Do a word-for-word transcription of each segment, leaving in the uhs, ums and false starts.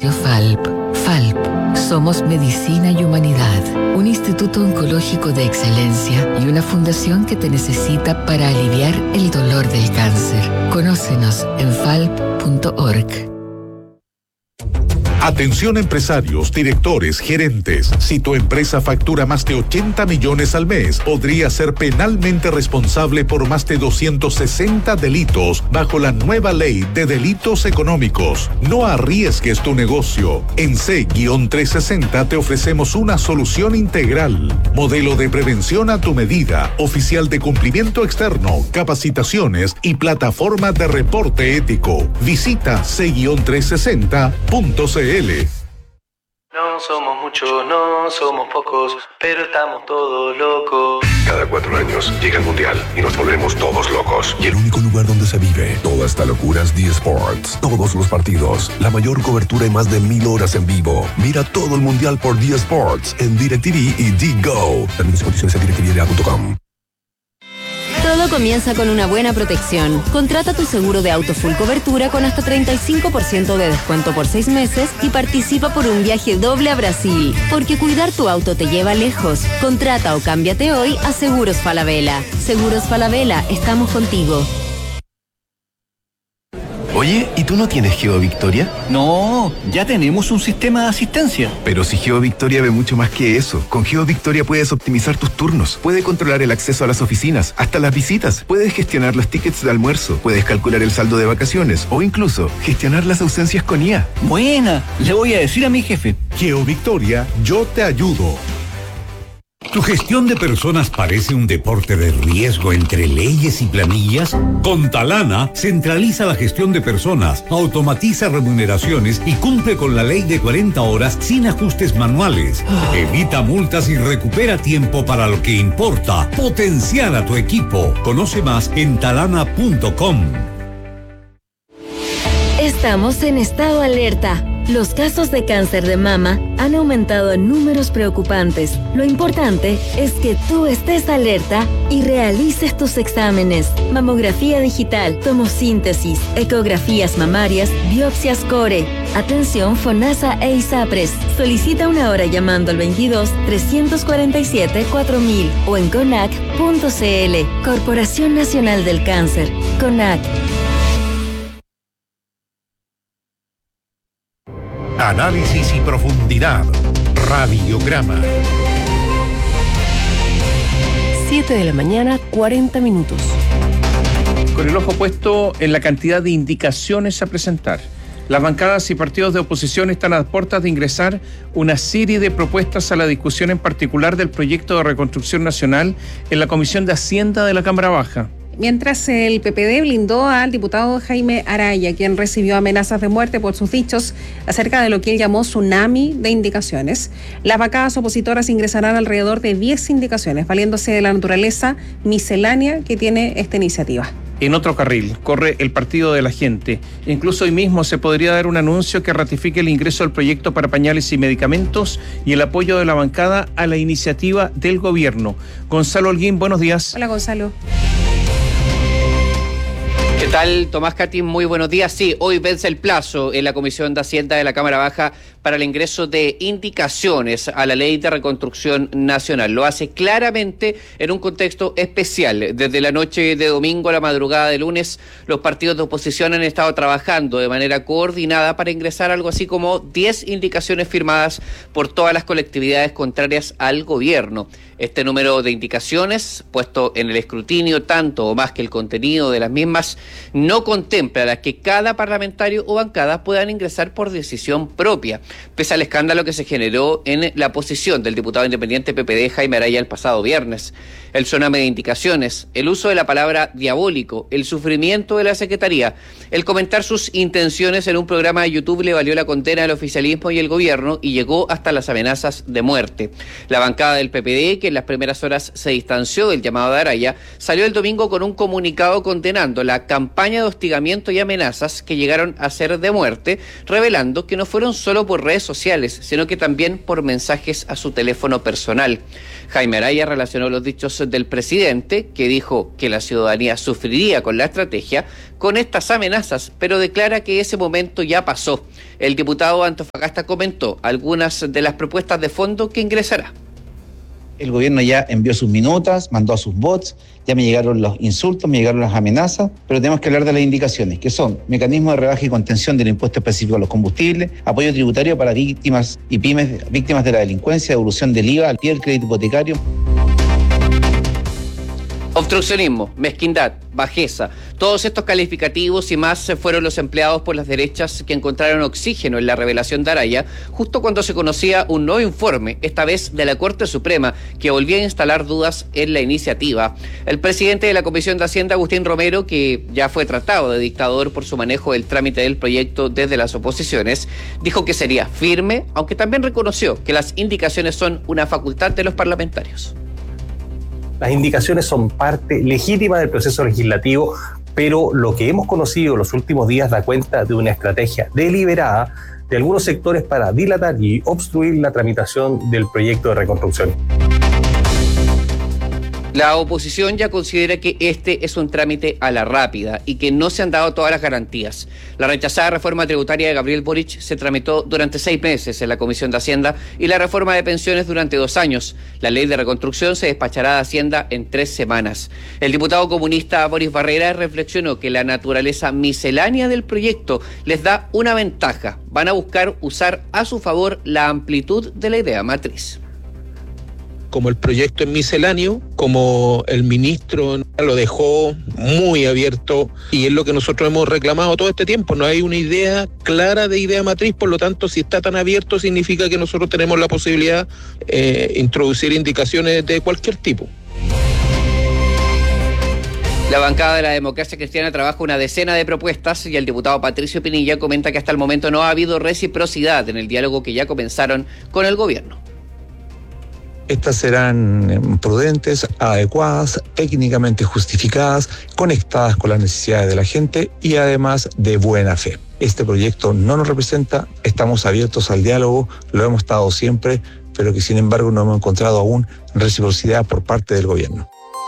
Consorcio F A L P. F A L P. Somos Medicina y Humanidad, un instituto oncológico de excelencia y una fundación que te necesita para aliviar el dolor del cáncer. Conócenos en falp punto org. Atención empresarios, directores, gerentes. Si tu empresa factura más de ochenta millones al mes, podría ser penalmente responsable por más de doscientos sesenta delitos bajo la nueva ley de delitos económicos. No arriesgues tu negocio. En C trescientos sesenta te ofrecemos una solución integral. Modelo de prevención a tu medida, oficial de cumplimiento externo, capacitaciones y plataforma de reporte ético. Visita C trescientos sesenta punto c l. No somos muchos, no somos pocos, pero estamos todos locos. Cada cuatro años llega el Mundial y nos volvemos todos locos. Y el único lugar donde se vive toda esta locura es D-Sports. Todos los partidos, la mayor cobertura y más de mil horas en vivo. Mira todo el Mundial por D-Sports en DirecTV y D-Go. Términos y condiciones en direct t v d a punto com. Todo comienza con una buena protección. Contrata tu seguro de auto full cobertura con hasta treinta y cinco por ciento de descuento por seis meses y participa por un viaje doble a Brasil. Porque cuidar tu auto te lleva lejos. Contrata o cámbiate hoy a Seguros Falabella. Seguros Falabella, estamos contigo. Oye, ¿y tú no tienes GeoVictoria? No, ya tenemos un sistema de asistencia. Pero si GeoVictoria ve mucho más que eso. Con GeoVictoria puedes optimizar tus turnos, puedes controlar el acceso a las oficinas, hasta las visitas, puedes gestionar los tickets de almuerzo, puedes calcular el saldo de vacaciones o incluso gestionar las ausencias con I A. Buena, le voy a decir a mi jefe. GeoVictoria, yo te ayudo. ¿Tu gestión de personas parece un deporte de riesgo entre leyes y planillas? Con Talana, centraliza la gestión de personas, automatiza remuneraciones y cumple con la ley de cuarenta horas sin ajustes manuales. Evita multas y recupera tiempo para lo que importa. Potenciar a tu equipo. Conoce más en talana punto com. Estamos en estado alerta. Los casos de cáncer de mama han aumentado en números preocupantes. Lo importante es que tú estés alerta y realices tus exámenes. Mamografía digital, tomosíntesis, ecografías mamarias, biopsias core. Atención FONASA e ISAPRES. Solicita una hora llamando al veintidós, trescientos cuarenta y siete, cuatro mil o en conac punto c l. Corporación Nacional del Cáncer. CONAC. Análisis y profundidad. Radiograma. siete de la mañana, cuarenta minutos. Con el ojo puesto en la cantidad de indicaciones a presentar. Las bancadas y partidos de oposición están a puertas de ingresar una serie de propuestas a la discusión en particular del proyecto de reconstrucción nacional en la Comisión de Hacienda de la Cámara Baja. Mientras el P P D blindó al diputado Jaime Araya, quien recibió amenazas de muerte por sus dichos acerca de lo que él llamó tsunami de indicaciones, las bancadas opositoras ingresarán alrededor de diez indicaciones, valiéndose de la naturaleza miscelánea que tiene esta iniciativa. En otro carril corre el Partido de la Gente. Incluso hoy mismo se podría dar un anuncio que ratifique el ingreso del proyecto para pañales y medicamentos y el apoyo de la bancada a la iniciativa del gobierno. Gonzalo Holguín, buenos días. Hola, Gonzalo. ¿Qué tal, Tomás Katin? Muy buenos días. Sí, hoy vence el plazo en la Comisión de Hacienda de la Cámara Baja para el ingreso de indicaciones a la Ley de Reconstrucción Nacional. Lo hace claramente en un contexto especial. Desde la noche de domingo a la madrugada de lunes, los partidos de oposición han estado trabajando de manera coordinada para ingresar algo así como diez indicaciones firmadas por todas las colectividades contrarias al gobierno. Este número de indicaciones, puesto en el escrutinio tanto o más que el contenido de las mismas, no contempla las que cada parlamentario o bancada puedan ingresar por decisión propia, pese al escándalo que se generó en la posición del diputado independiente P P D Jaime Araya el pasado viernes. El tsunami de indicaciones, el uso de la palabra diabólico, el sufrimiento de la Secretaría, el comentar sus intenciones en un programa de YouTube le valió la condena al oficialismo y el gobierno y llegó hasta las amenazas de muerte. La bancada del P P D, que en las primeras horas se distanció del llamado de Araya, salió el domingo con un comunicado condenando la campaña campaña de hostigamiento y amenazas que llegaron a ser de muerte, revelando que no fueron solo por redes sociales, sino que también por mensajes a su teléfono personal. Jaime Araya relacionó los dichos del presidente, que dijo que la ciudadanía sufriría con la estrategia, con estas amenazas, pero declara que ese momento ya pasó. El diputado Antofagasta comentó algunas de las propuestas de fondo que ingresará. El gobierno ya envió sus minutas, mandó a sus bots, ya me llegaron los insultos, me llegaron las amenazas, pero tenemos que hablar de las indicaciones, que son mecanismos de rebaja y contención del impuesto específico a los combustibles, apoyo tributario para víctimas y pymes, víctimas de la delincuencia, devolución del I V A al pie del crédito hipotecario. Obstruccionismo, mezquindad, bajeza, todos estos calificativos y más fueron los empleados por las derechas que encontraron oxígeno en la revelación de Araya, justo cuando se conocía un nuevo informe, esta vez de la Corte Suprema, que volvía a instalar dudas en la iniciativa. El presidente de la Comisión de Hacienda, Agustín Romero, que ya fue tratado de dictador por su manejo del trámite del proyecto desde las oposiciones, dijo que sería firme, aunque también reconoció que las indicaciones son una facultad de los parlamentarios. Las indicaciones son parte legítima del proceso legislativo, pero lo que hemos conocido en los últimos días da cuenta de una estrategia deliberada de algunos sectores para dilatar y obstruir la tramitación del proyecto de reconstrucción. La oposición ya considera que este es un trámite a la rápida y que no se han dado todas las garantías. La rechazada reforma tributaria de Gabriel Boric se tramitó durante seis meses en la Comisión de Hacienda y la reforma de pensiones durante dos años. La ley de reconstrucción se despachará de Hacienda en tres semanas. El diputado comunista Boris Barrera reflexionó que la naturaleza miscelánea del proyecto les da una ventaja. Van a buscar usar a su favor la amplitud de la idea matriz. Como el proyecto es misceláneo, como el ministro lo dejó muy abierto y es lo que nosotros hemos reclamado todo este tiempo, no hay una idea clara de idea matriz, por lo tanto si está tan abierto significa que nosotros tenemos la posibilidad de eh, introducir indicaciones de cualquier tipo. La bancada de la Democracia Cristiana trabaja una decena de propuestas y el diputado Patricio Pinilla comenta que hasta el momento no ha habido reciprocidad en el diálogo que ya comenzaron con el gobierno. Estas serán prudentes, adecuadas, técnicamente justificadas, conectadas con las necesidades de la gente y además de buena fe. Este proyecto no nos representa, estamos abiertos al diálogo, lo hemos estado siempre, pero que sin embargo no hemos encontrado aún reciprocidad por parte del gobierno.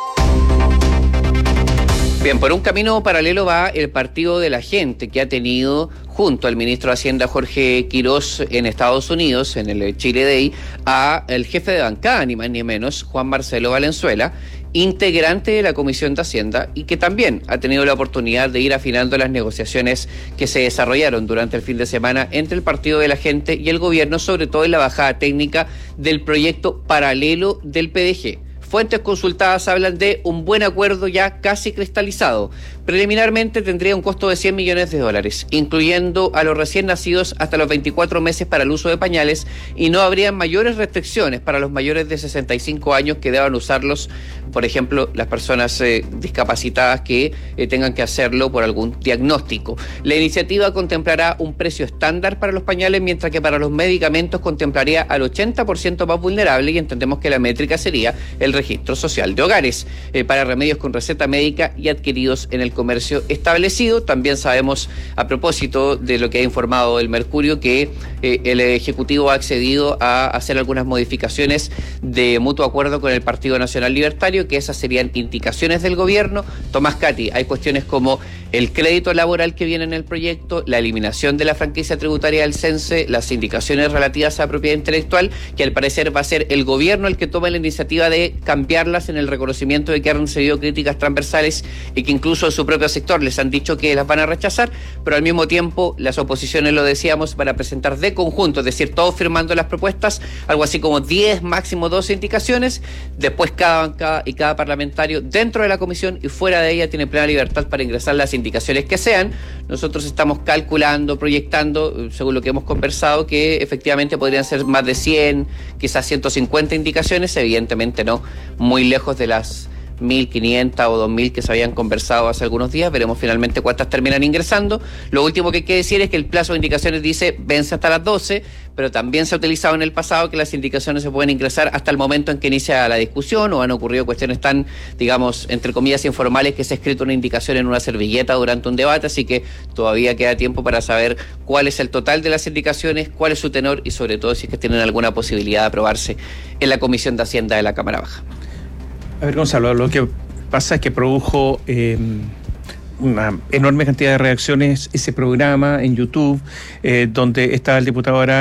Bien, por un camino paralelo va el Partido de la Gente, que ha tenido junto al ministro de Hacienda Jorge Quirós en Estados Unidos, en el Chile Day, a el jefe de bancada, ni más ni menos, Juan Marcelo Valenzuela, integrante de la Comisión de Hacienda y que también ha tenido la oportunidad de ir afinando las negociaciones que se desarrollaron durante el fin de semana entre el Partido de la Gente y el gobierno, sobre todo en la bajada técnica del proyecto paralelo del P D G. Fuentes consultadas hablan de un buen acuerdo ya casi cristalizado. Preliminarmente tendría un costo de cien millones de dólares, incluyendo a los recién nacidos hasta los veinticuatro meses para el uso de pañales, y no habría mayores restricciones para los mayores de sesenta y cinco años que deban usarlos, por ejemplo, las personas eh, discapacitadas que eh, tengan que hacerlo por algún diagnóstico. La iniciativa contemplará un precio estándar para los pañales, mientras que para los medicamentos contemplaría al ochenta por ciento más vulnerable, y entendemos que la métrica sería el registro social de hogares eh, para remedios con receta médica y adquiridos en el comercio establecido. También sabemos, a propósito de lo que ha informado el Mercurio, que eh, el Ejecutivo ha accedido a hacer algunas modificaciones de mutuo acuerdo con el Partido Nacional Libertario, que esas serían indicaciones del gobierno. Tomás Cati, hay cuestiones como el crédito laboral que viene en el proyecto, la eliminación de la franquicia tributaria del CENSE, las indicaciones relativas a propiedad intelectual, que al parecer va a ser el gobierno el que tome la iniciativa de cambiarlas en el reconocimiento de que han recibido críticas transversales y que incluso su propio sector les han dicho que las van a rechazar, pero al mismo tiempo las oposiciones, lo decíamos, van a presentar de conjunto, es decir, todos firmando las propuestas, algo así como diez, máximo doce indicaciones. Después cada bancada y cada parlamentario dentro de la comisión y fuera de ella tiene plena libertad para ingresar las indicaciones que sean. Nosotros estamos calculando, proyectando, según lo que hemos conversado, que efectivamente podrían ser más de cien, quizás ciento cincuenta indicaciones, evidentemente no, muy lejos de las mil quinientas o dos mil que se habían conversado hace algunos días. Veremos finalmente cuántas terminan ingresando. Lo último que hay que decir es que el plazo de indicaciones dice vence hasta las doce, pero también se ha utilizado en el pasado que las indicaciones se pueden ingresar hasta el momento en que inicia la discusión, o han ocurrido cuestiones tan, digamos, entre comillas, informales, que se ha escrito una indicación en una servilleta durante un debate, así que todavía queda tiempo para saber cuál es el total de las indicaciones, cuál es su tenor y sobre todo si es que tienen alguna posibilidad de aprobarse en la Comisión de Hacienda de la Cámara Baja. A ver, Gonzalo, lo que pasa es que produjo eh, una enorme cantidad de reacciones ese programa en YouTube, eh, donde está el diputado Araya